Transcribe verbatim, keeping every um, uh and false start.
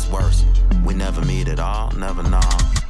what's worse. We never meet at all, never know.